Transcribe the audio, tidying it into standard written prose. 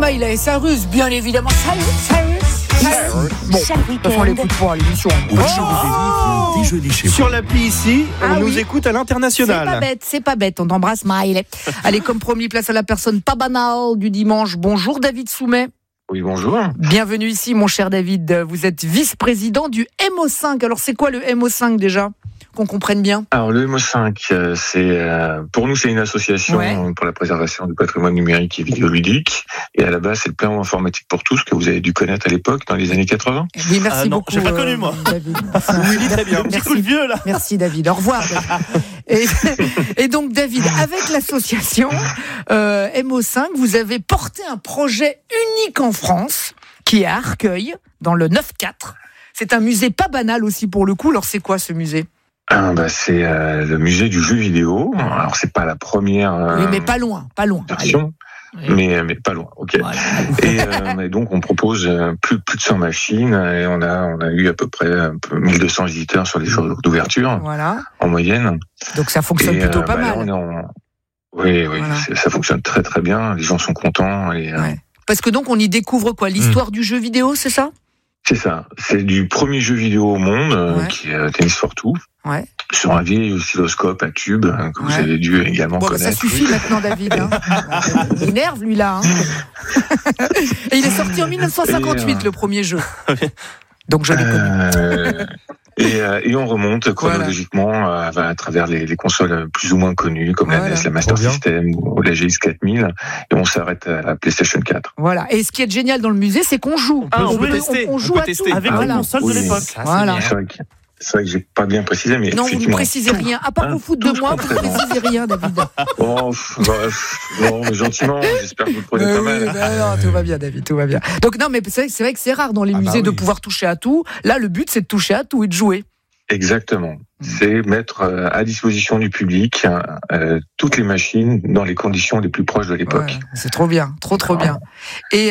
Smiley, ça ruse, bien évidemment. Salut. Bon, on l'écoute pas à l'émission. Déjeuner chez vous. Sur l'appli ici, on nous écoute à l'international. C'est pas bête, on t'embrasse Smiley. Allez, comme promis, place à la personne pas banale du dimanche. Bonjour David Soumet. Oui, bonjour. Bienvenue ici mon cher David, vous êtes vice-président du MO5. Alors c'est quoi le MO5 déjà ? Qu'on comprenne bien. Alors le MO5, pour nous c'est une association pour la préservation du patrimoine numérique et vidéoludique. Et à la base c'est le plan informatique pour tous que vous avez dû connaître à l'époque dans les années 80. Oui, merci beaucoup. J'ai pas connu moi. David. Oui, dit très bien. Un petit coup de vieux là. Merci David. Au revoir. Et donc David, avec l'association MO5, vous avez porté un projet unique en France qui est à Arcueil, dans le 9-4. C'est un musée pas banal aussi pour le coup. Alors c'est quoi ce musée ? C'est le musée du jeu vidéo. Alors c'est pas la première. Oui, mais pas loin. Version, mais pas loin. Ok. Voilà. Et donc on propose plus de 100 machines et on a eu à peu près 1200 visiteurs sur les jours d'ouverture. Voilà. En moyenne. Donc ça fonctionne plutôt pas mal. Oui, voilà. Ça fonctionne très très bien. Les gens sont contents. Parce que donc on y découvre quoi ? L'histoire du jeu vidéo, c'est ça ? C'est ça. C'est du premier jeu vidéo au monde, qui est Tennis for Two. Ouais. Sur un vieil oscilloscope à tube que vous avez dû également connaître. Ça suffit maintenant, David. Il énerve, lui, là. Et il est sorti en 1958, le premier jeu. Donc je l'ai connu. Et on remonte chronologiquement à travers les consoles plus ou moins connues, comme la NES, la Master System ou la GX 4000, et on s'arrête à la PlayStation 4. Voilà. Et ce qui est génial dans le musée, c'est qu'on joue. On joue à tout. Avec les consoles de l'époque. Voilà. C'est vrai que j'ai pas bien précisé, mais non, vous ne précisez rien. À part vous foutre de moi, vous ne précisez rien, David. Bon, mais gentiment, j'espère que vous le prenez pas mal. Non, tout va bien, David, tout va bien. Donc non, mais c'est vrai que c'est rare dans les musées de pouvoir toucher à tout. Là, le but, c'est de toucher à tout et de jouer. Exactement. C'est mettre à disposition du public toutes les machines dans les conditions les plus proches de l'époque. C'est trop bien, trop bien. Et